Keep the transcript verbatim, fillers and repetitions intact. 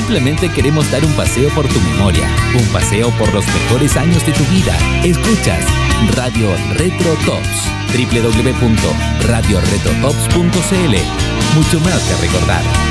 simplemente queremos dar un paseo por tu memoria, un paseo por los mejores años de tu vida. Escuchas Radio Retro Tops, doble u doble u doble u punto radio retro tops punto c l. Mucho más que recordar.